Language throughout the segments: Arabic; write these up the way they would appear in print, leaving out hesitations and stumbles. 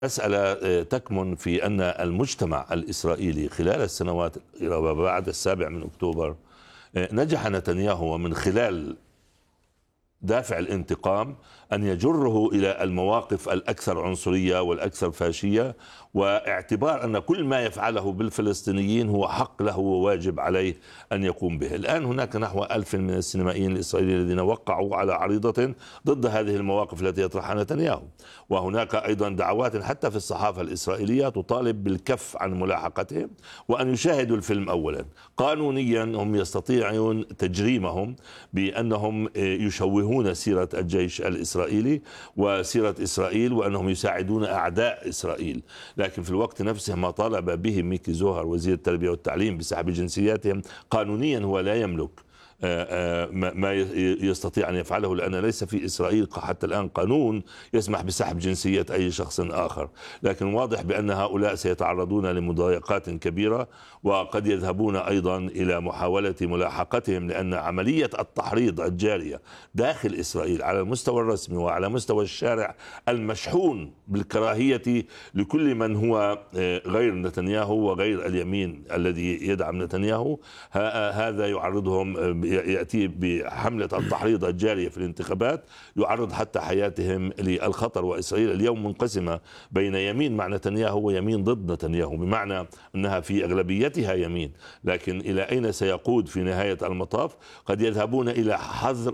المسألة تكمن في أن المجتمع الإسرائيلي خلال السنوات بعد 7 أكتوبر نجح نتنياهو من خلال دافع الانتقام أن يجره إلى المواقف الأكثر عنصرية والأكثر فاشية، واعتبار أن كل ما يفعله بالفلسطينيين هو حق له وواجب عليه أن يقوم به. الآن هناك نحو 1000 من السينمائيين الإسرائيليين الذين وقعوا على عريضة ضد هذه المواقف التي يطرحها نتنياهو، وهناك أيضا دعوات حتى في الصحافة الإسرائيلية تطالب بالكف عن ملاحقتهم وأن يشاهدوا الفيلم أولا. قانونيا هم يستطيعون تجريمهم بأنهم يشوهون سيرة الجيش الإسرائيلي وسيرة إسرائيل، وأنهم يساعدون أعداء إسرائيل. لكن في الوقت نفسه ما طالب به ميكي زوهر وزير التربية والتعليم بسحب جنسياتهم قانونيا هو لا يملك ما يستطيع أن يفعله، لأن ليس في إسرائيل حتى الآن قانون يسمح بسحب جنسية أي شخص آخر. لكن واضح بأن هؤلاء سيتعرضون لمضايقات كبيرة، وقد يذهبون أيضا إلى محاولة ملاحقتهم، لأن عملية التحريض الجارية داخل إسرائيل على المستوى الرسمي وعلى مستوى الشارع المشحون بالكراهية لكل من هو غير نتنياهو وغير اليمين الذي يدعم نتنياهو، هذا يعرضهم، يأتي بحملة التحريض الجارية في الانتخابات، يعرض حتى حياتهم للخطر. وإسرائيل اليوم منقسمة بين يمين مع نتنياهو ويمين ضد نتنياهو، بمعنى أنها في أغلبيتها يمين، لكن إلى أين سيقود في نهاية المطاف؟ قد يذهبون إلى حظر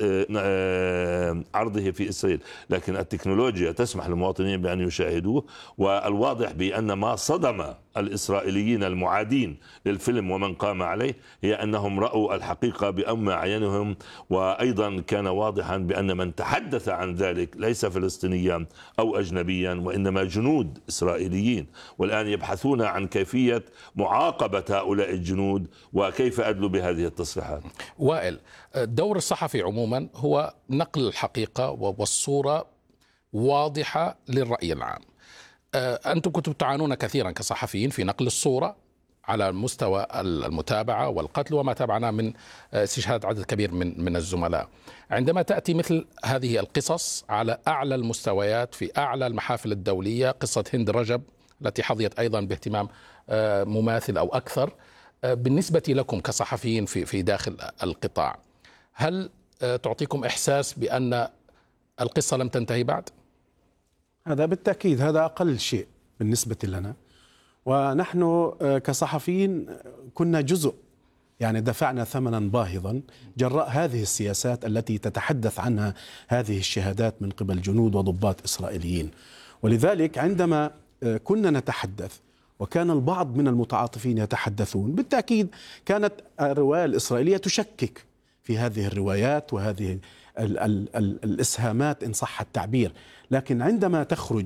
عرضه في إسرائيل، لكن التكنولوجيا تسمح للمواطنين بأن يشاهدوه. والواضح بأن ما صدم الإسرائيليين المعادين للفيلم ومن قام عليه هي أنهم رأوا الحقيقة بأم أعينهم، وأيضا كان واضحا بأن من تحدث عن ذلك ليس فلسطينيا أو أجنبيا، وإنما جنود إسرائيليين، والآن يبحثون عن كيفية معاقبة هؤلاء الجنود وكيف أدلوا بهذه التصريحات. وائل، دور الصحفي عموما هو نقل الحقيقة والصورة واضحة للرأي العام. أنتم كنتم تعانون كثيرا كصحفيين في نقل الصورة على مستوى المتابعة والقتل، وما تابعناه من استشهاد عدد كبير من الزملاء. عندما تأتي مثل هذه القصص على أعلى المستويات في أعلى المحافل الدولية، قصة هند رجب التي حظيت أيضا باهتمام مماثل أو أكثر، بالنسبة لكم كصحفيين في داخل القطاع، هل تعطيكم إحساس بأن القصة لم تنتهي بعد؟ هذا بالتأكيد هذا أقل شيء بالنسبة لنا، ونحن كصحفيين كنا جزء، يعني دفعنا ثمنا باهظا جراء هذه السياسات التي تتحدث عنها هذه الشهادات من قبل جنود وضباط إسرائيليين. ولذلك عندما كنا نتحدث وكان البعض من المتعاطفين يتحدثون، بالتأكيد كانت الرواية الإسرائيلية تشكك في هذه الروايات وهذه الإسهامات إن صح التعبير. لكن عندما تخرج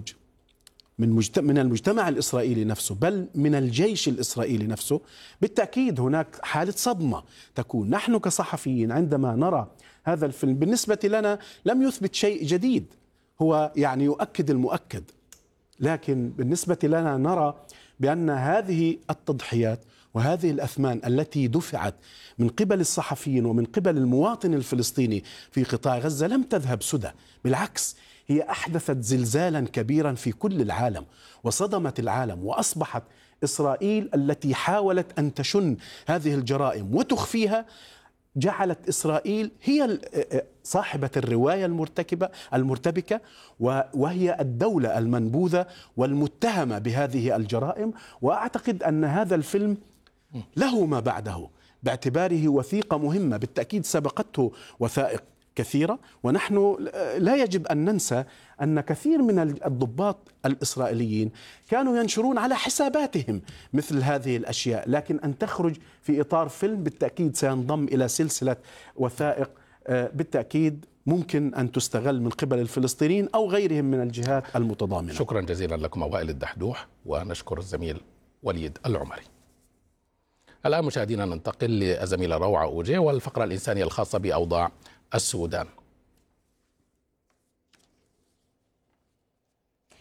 من المجتمع الإسرائيلي نفسه، بل من الجيش الإسرائيلي نفسه، بالتأكيد هناك حالة صدمة تكون. نحن كصحفيين عندما نرى هذا الفيلم بالنسبة لنا لم يثبت شيء جديد، هو يعني يؤكد المؤكد، لكن بالنسبة لنا نرى بأن هذه التضحيات وهذه الأثمان التي دفعت من قبل الصحفيين ومن قبل المواطن الفلسطيني في قطاع غزة لم تذهب سدى، بالعكس هي أحدثت زلزالا كبيرا في كل العالم وصدمت العالم، وأصبحت إسرائيل التي حاولت أن تشن هذه الجرائم وتخفيها جعلت إسرائيل هي صاحبة الرواية المرتبكة، وهي الدولة المنبوذة والمتهمة بهذه الجرائم. وأعتقد أن هذا الفيلم له ما بعده باعتباره وثيقة مهمة، بالتأكيد سبقته وثائق كثيرة، ونحن لا يجب أن ننسى أن كثير من الضباط الإسرائيليين كانوا ينشرون على حساباتهم مثل هذه الأشياء، لكن أن تخرج في إطار فيلم بالتأكيد سينضم إلى سلسلة وثائق بالتأكيد ممكن أن تستغل من قبل الفلسطينيين أو غيرهم من الجهات المتضامنة. شكرا جزيلا لكم وائل الدحدوح، ونشكر الزميل وليد العمري. الآن مشاهدينا ننتقل للزميلة روعة أوجي والفقرة الإنسانية الخاصة بأوضاع السودان.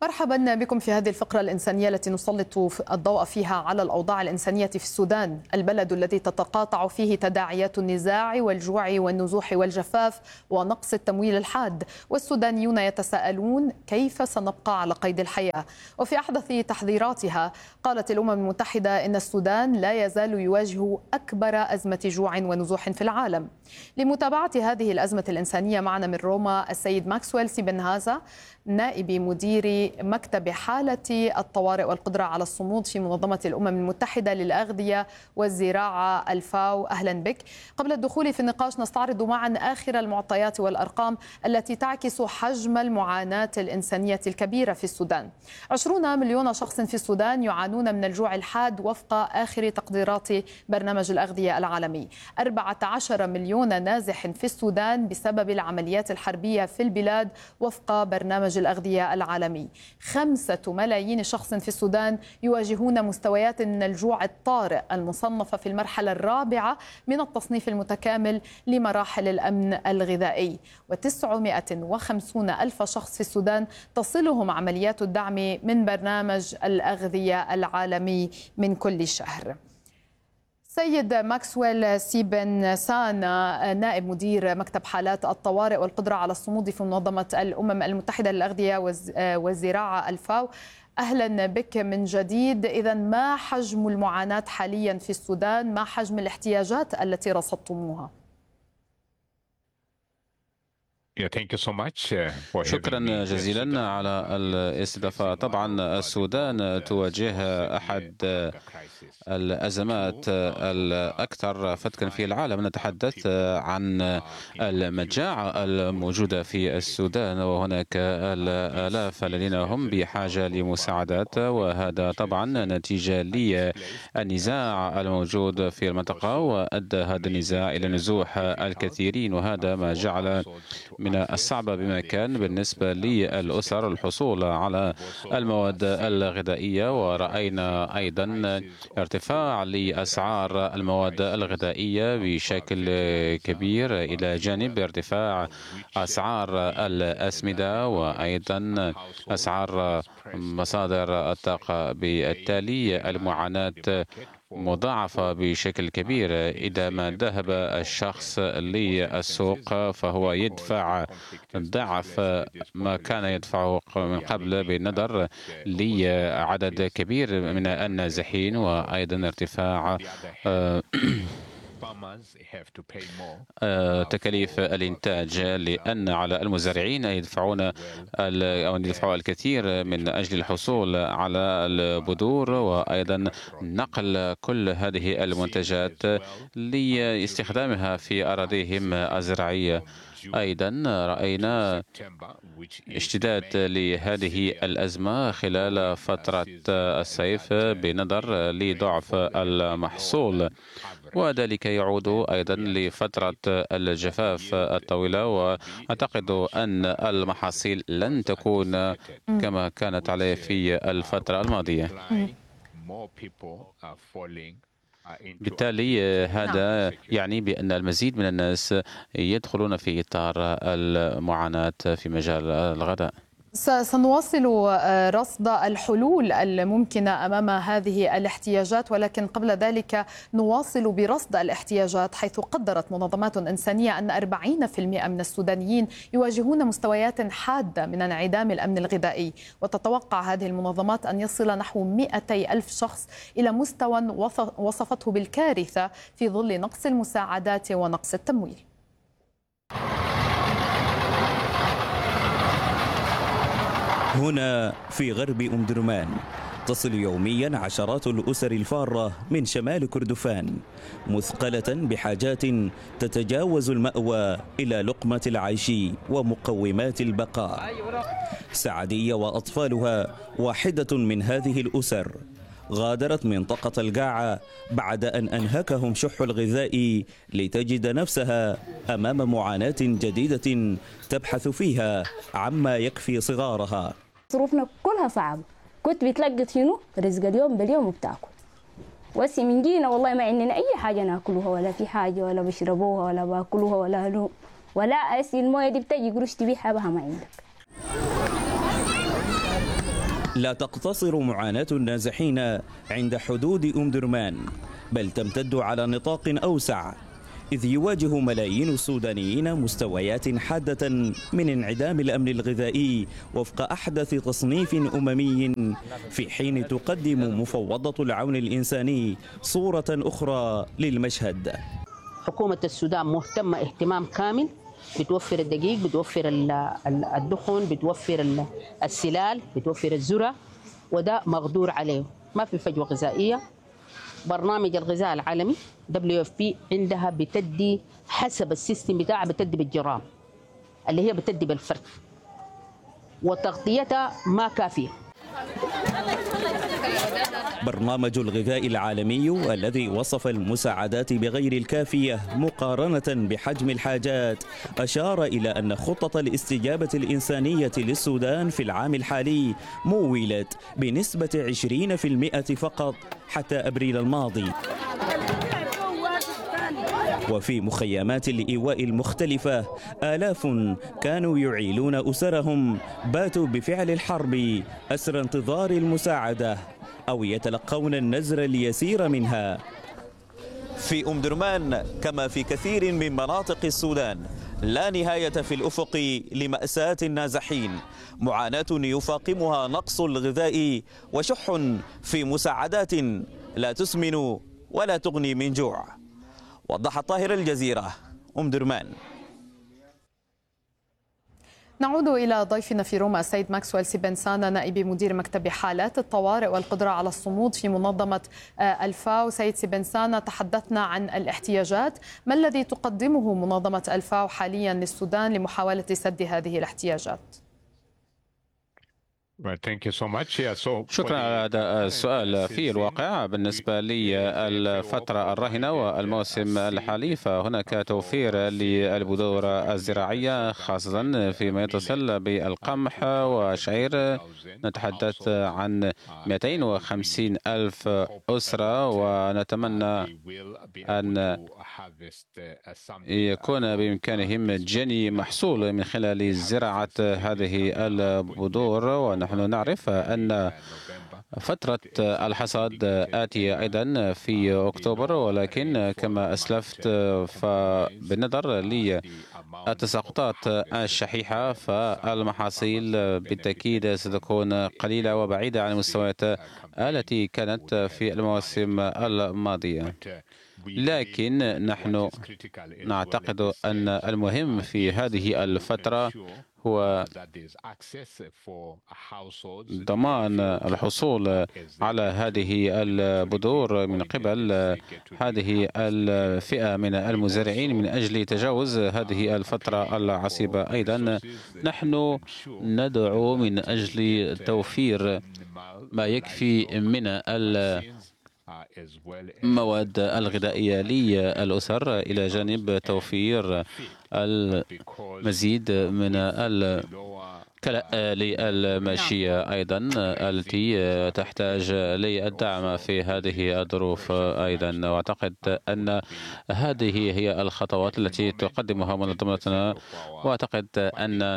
مرحبا بكم في هذه الفقرة الإنسانية التي نسلط الضوء فيها على الأوضاع الإنسانية في السودان، البلد الذي تتقاطع فيه تداعيات النزاع والجوع والنزوح والجفاف ونقص التمويل الحاد، والسودانيون يتساءلون كيف سنبقى على قيد الحياة. وفي أحدث تحذيراتها قالت الأمم المتحدة إن السودان لا يزال يواجه أكبر أزمة جوع ونزوح في العالم. لمتابعة هذه الأزمة الإنسانية معنا من روما السيد ماكسويل سيبنهازا، نائب مدير مكتب حالة الطوارئ والقدرة على الصمود في منظمة الأمم المتحدة للأغذية والزراعة الفاو. أهلا بك. قبل الدخول في النقاش نستعرض معا آخر المعطيات والأرقام التي تعكس حجم المعاناة الإنسانية الكبيرة في السودان. 20 مليون شخص في السودان يعانون من الجوع الحاد وفق آخر تقديرات برنامج الأغذية العالمي. 14 مليون نازح في السودان بسبب العمليات الحربية في البلاد وفق برنامج الأغذية العالمي. 5 ملايين شخص في السودان يواجهون مستويات من الجوع الطارئ المصنفة في المرحلة الرابعة من التصنيف المتكامل لمراحل الأمن الغذائي، و950 ألف شخص في السودان تصلهم عمليات الدعم من برنامج الأغذية العالمي من كل شهر. سيد ماكسويل سيبنسانا، نائب مدير مكتب حالات الطوارئ والقدرة على الصمود في منظمة الأمم المتحدة للأغذية والزراعة الفاو، أهلا بك من جديد. إذن ما حجم المعاناة حاليا في السودان؟ ما حجم الاحتياجات التي رصدتموها؟ شكرا جزيلا على الاستضافة. طبعا السودان تواجه أحد الأزمات الأكثر فتكا في العالم. نتحدث عن المجاعة الموجودة في السودان، وهناك الآلاف الذين هم بحاجة لمساعدات، وهذا طبعا نتيجة للنزاع الموجود في المنطقة، وأدى هذا النزاع إلى نزوح الكثيرين، وهذا ما جعل من الصعب بمكان بالنسبة للأسر الحصول على المواد الغذائية. ورأينا أيضا ارتفاع لأسعار المواد الغذائية بشكل كبير، إلى جانب ارتفاع أسعار الأسمدة وأيضا أسعار مصادر الطاقة. بالتالي المعاناة مضاعفة بشكل كبير. إذا ما ذهب الشخص للسوق فهو يدفع ضعف ما كان يدفعه من قبل، بالنظر لعدد كبير من النازحين، وأيضا ارتفاع تكاليف الإنتاج، لأن على المزارعين يدفعون الكثير من أجل الحصول على البذور، وأيضا نقل كل هذه المنتجات لاستخدامها في أراضيهم الزراعية. أيضا رأينا اشتداد لهذه الأزمة خلال فترة الصيف بنظر لضعف المحصول، وذلك يعود أيضا لفترة الجفاف الطويلة. وأعتقد أن المحاصيل لن تكون كما كانت عليه في الفترة الماضية. بالتالي هذا يعني بأن المزيد من الناس يدخلون في إطار المعاناة في مجال الغذاء. سنواصل رصد الحلول الممكنة أمام هذه الاحتياجات، ولكن قبل ذلك نواصل برصد الاحتياجات، حيث قدرت منظمات إنسانية أن 40% من السودانيين يواجهون مستويات حادة من انعدام الأمن الغذائي، وتتوقع هذه المنظمات أن يصل نحو 200 ألف شخص إلى مستوى وصفته بالكارثة في ظل نقص المساعدات ونقص التمويل. هنا في غرب أم درمان تصل يوميا عشرات الأسر الفارة من شمال كردفان مثقلة بحاجات تتجاوز المأوى إلى لقمة العيش ومقومات البقاء. سعدية وأطفالها واحدة من هذه الأسر، غادرت منطقة القاعة بعد أن أنهكهم شح الغذاء لتجد نفسها أمام معاناة جديدة تبحث فيها عما يكفي صغارها. ظروفنا كلها صعبة، كنت بتلقط شنو رزق اليوم باليوم وبتاكل، وسي من جينا والله ما عندنا أي حاجة ناكلوها، ولا في حاجة ولا بشربوها ولا باكلوها ولا لو ولا أسي الموية دي بتجي قروش تبيعها بها ما عندك. لا تقتصر معاناة النازحين عند حدود أم درمان، بل تمتد على نطاق أوسع، إذ يواجه ملايين السودانيين مستويات حادة من انعدام الأمن الغذائي وفق أحدث تصنيف أممي، في حين تقدم مفوضة العون الإنساني صورة أخرى للمشهد. حكومة السودان مهتمة اهتمام كامل، بتوفر الدقيق، بتوفر الدخن، بتوفر السلال، بتوفر الذرة، وده مقدور عليه، ما في فجوة غذائية. برنامج الغذاء العالمي WFP عندها بتدي حسب السيستم بتاعها، بتدي بالجرام اللي هي بتدي بالفرد، وتغطيتها ما كافية. برنامج الغذاء العالمي الذي وصف المساعدات بغير الكافية مقارنة بحجم الحاجات، أشار إلى أن خطة الاستجابة الإنسانية للسودان في العام الحالي مولت بنسبة 20% فقط حتى أبريل الماضي. وفي مخيمات الإيواء المختلفة آلاف كانوا يعيلون أسرهم باتوا بفعل الحرب أسر انتظار المساعدة أو يتلقون النزر اليسير منها. في أم درمان كما في كثير من مناطق السودان لا نهاية في الأفق لمأساة النازحين، معاناة يفاقمها نقص الغذاء وشح في مساعدات لا تسمن ولا تغني من جوع. وضح الطاهر، الجزيرة، أم درمان. نعود إلى ضيفنا في روما السيد ماكسويل سيبنسانا، نائب مدير مكتب حالات الطوارئ والقدرة على الصمود في منظمة الفاو. سيد سيبنسانا، تحدثنا عن الاحتياجات، ما الذي تقدمه منظمة الفاو حاليا للسودان لمحاولة سد هذه الاحتياجات؟ شكرا على هذا السؤال. في الواقع بالنسبة للفترة الراهنة والموسم الحالي فهناك توفير للبذور الزراعية خاصة فيما يتصل بالقمح والشعير. نتحدث عن 250 ألف أسرة، ونتمنى أن يكون بإمكانهم جني محصول من خلال زراعة هذه البذور. ونحن نعرف أن فترة الحصاد آتية أيضا في أكتوبر، ولكن كما أسلفت فبالنظر للتساقطات الشحيحة فالمحاصيل بالتأكيد ستكون قليلة وبعيدة عن المستويات التي كانت في المواسم الماضية. لكن نحن نعتقد أن المهم في هذه الفترة هو ضمان الحصول على هذه البذور من قبل هذه الفئة من المزارعين من أجل تجاوز هذه الفترة العصيبة. أيضا نحن ندعو من أجل توفير ما يكفي من المواد الغذائية للأسر، إلى جانب توفير المزيد من الكلاء للماشية أيضا التي تحتاج للدعم في هذه الظروف أيضا. وأعتقد أن هذه هي الخطوات التي تقدمها منظمتنا، وأعتقد أن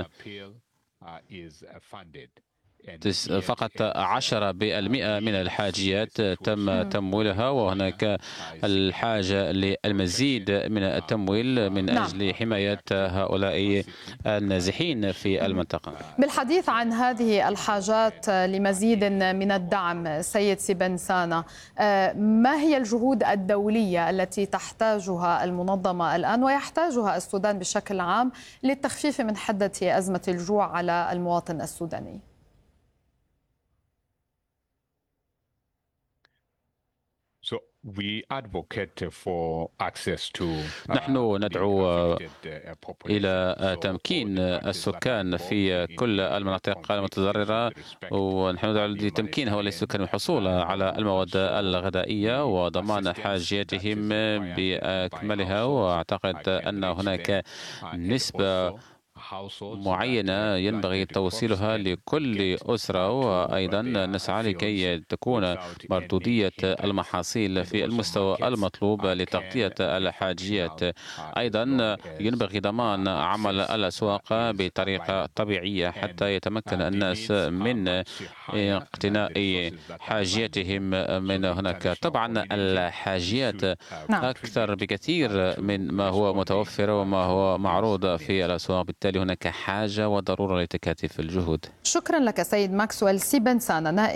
فقط 10% من الحاجيات تم تمويلها، وهناك الحاجة للمزيد من التمويل من أجل حماية هؤلاء النازحين في المنطقة. بالحديث عن هذه الحاجات لمزيد من الدعم، سيد سيبنسانا، ما هي الجهود الدولية التي تحتاجها المنظمة الآن ويحتاجها السودان بشكل عام للتخفيف من حدة أزمة الجوع على المواطن السوداني؟ نحن ندعو إلى تمكين السكان في كل المناطق المتضررة، ونحن ندعو لتمكين هؤلاء السكان الحصول على المواد الغذائية وضمان حاجياتهم بأكملها. وأعتقد أن هناك نسبة معينة ينبغي توصيلها لكل أسرة، وأيضا نسعى لكي تكون مردودية المحاصيل في المستوى المطلوب لتغطية الحاجيات. أيضا ينبغي ضمان عمل الأسواق بطريقة طبيعية حتى يتمكن الناس من اقتناء حاجياتهم من هناك. طبعا الحاجيات أكثر بكثير من ما هو متوفر وما هو معروض في الأسواق، بالتالي هناك حاجة وضرورة لتكاتف الجهود. شكرا لك سيد ماكسويل سيبنسانا.